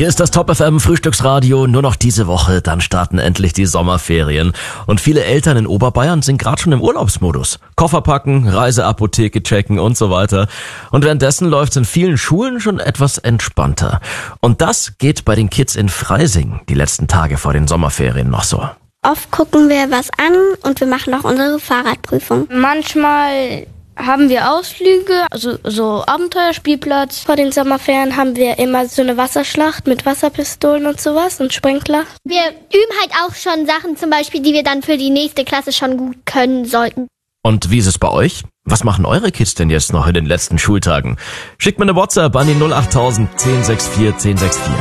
Hier ist das Top FM Frühstücksradio. Nur noch diese Woche, dann starten endlich die Sommerferien. Und viele Eltern in Oberbayern sind gerade schon im Urlaubsmodus. Koffer packen, Reiseapotheke checken und so weiter. Und währenddessen läuft es in vielen Schulen schon etwas entspannter. Und das geht bei den Kids in Freising die letzten Tage vor den Sommerferien noch so. Oft gucken wir was an und wir machen auch unsere Fahrradprüfung. Manchmal haben wir Ausflüge, also so Abenteuerspielplatz. Vor den Sommerferien haben wir immer so eine Wasserschlacht mit Wasserpistolen und sowas und Sprinkler. Wir üben halt auch schon Sachen zum Beispiel, die wir dann für die nächste Klasse schon gut können sollten. Und wie ist es bei euch? Was machen eure Kids denn jetzt noch in den letzten Schultagen? Schickt mir eine WhatsApp an die 08000 1064 1064.